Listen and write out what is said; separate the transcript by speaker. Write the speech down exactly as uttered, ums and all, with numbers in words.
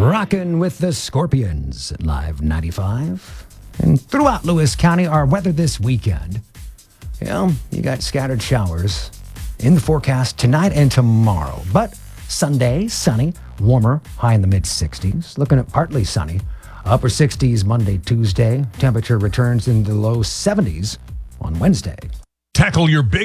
Speaker 1: Rockin' with the Scorpions at Live ninety-five. And throughout Lewis County, our weather this weekend. Yeah, you got scattered showers in the forecast tonight and tomorrow. But Sunday, sunny, warmer, high in the mid-sixties. Looking at partly sunny, upper sixties Monday, Tuesday. Temperature returns in the low seventies on Wednesday.
Speaker 2: Tackle your big